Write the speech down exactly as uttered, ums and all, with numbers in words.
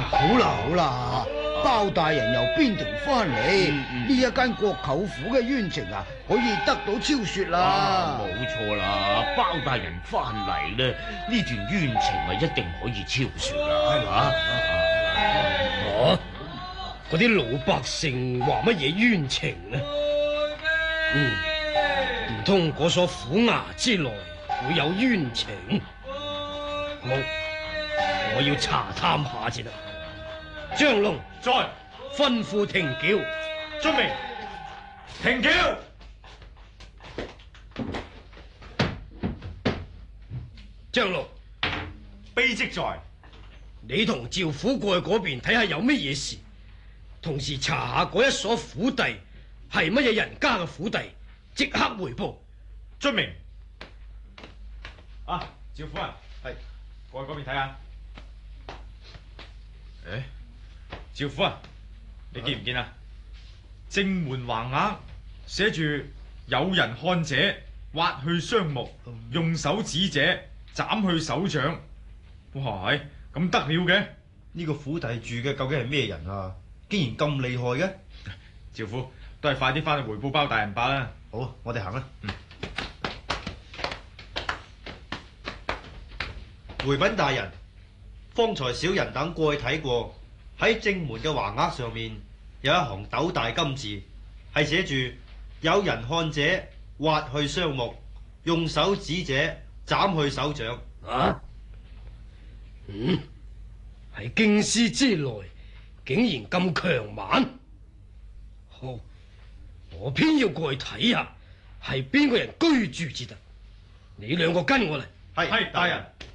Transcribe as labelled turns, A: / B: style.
A: 好啦好啦，包大人由邊庭翻嚟，呢一間國舅府嘅冤情啊，可以得到昭雪啦。
B: 冇錯啦，包大人翻嚟咧，呢段冤情啊一定可以昭雪啦，係嘛？
C: 哦，嗰啲老百姓話乜嘢冤情呢？嗯，唔通嗰所虎牙之內會有冤情？好，我要查探下先啦。張龍
D: 在，
C: 吩咐停轎。
D: 遵命。停轎。
C: 張龍，
D: 卑職在。
C: 你同趙府過去嗰邊睇下有乜嘢事，同時查下嗰一所府邸係乜嘢人家嘅府邸，即刻回報。
D: 遵命。啊，趙夫人，係過去嗰邊睇下。誒，趙夫人，你見唔見啊？正門橫額寫住有人看者，挖去雙目；用手指者，斬去手掌。哇，係咁得了嘅？
E: 呢個府邸住嘅究竟係咩人啊？竟然咁厲害嘅！
D: 趙夫都係快啲翻去回報包大人罷啦。
E: 好，我哋行啦。嗯。回稟大人，方才小人等過去睇過，喺正門嘅橫額上面有一行斗大金字，係寫住有人看者挖去雙目，用手指者斬去手掌。
C: 啊？嗯，喺京師之內，竟然咁強猛。好，我偏要過去睇下，係邊個人居住至得。你兩個跟我嚟。
E: 係，大人。